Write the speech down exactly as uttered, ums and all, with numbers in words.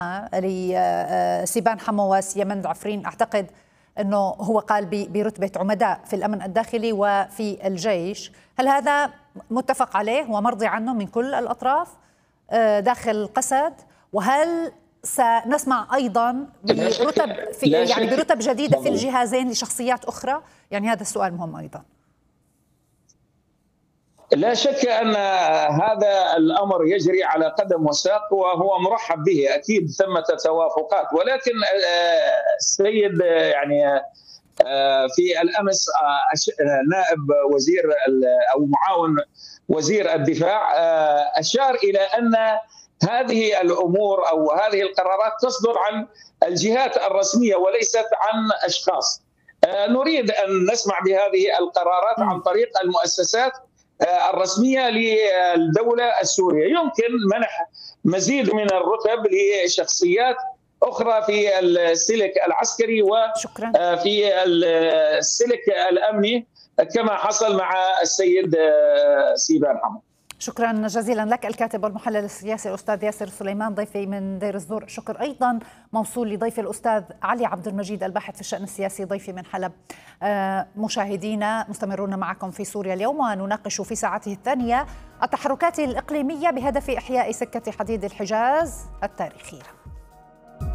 لسيبان حمو وسيمن عفرين، أعتقد أنه هو قال برتبة عمداء في الأمن الداخلي وفي الجيش. هل هذا متفق عليه ومرضي عنه من كل الأطراف داخل القسد؟ وهل سنسمع أيضا برتب في يعني برتب جديدة في الجهازين لشخصيات أخرى؟ يعني هذا السؤال مهم أيضا. لا شك أن هذا الأمر يجري على قدم وساق وهو مرحب به، أكيد ثمة توافقات، ولكن السيد يعني في الأمس نائب وزير أو معاون وزير الدفاع أشار إلى أن هذه الأمور أو هذه القرارات تصدر عن الجهات الرسمية وليست عن أشخاص. نريد أن نسمع بهذه القرارات عن طريق المؤسسات الرسمية للدولة السورية. يمكن منح مزيد من الرتب لشخصيات أخرى في السلك العسكري وفي السلك الأمني كما حصل مع السيد سيبان حمو. شكرا جزيلا لك الكاتب والمحلل السياسي الأستاذ ياسر سليمان ضيفي من دير الزور. شكر أيضا موصول لضيفي الأستاذ علي عبد المجيد الباحث في الشأن السياسي ضيفي من حلب. مشاهدينا مستمرون معكم في سوريا اليوم، ونناقش في ساعته الثانية التحركات الإقليمية بهدف إحياء سكة حديد الحجاز التاريخية.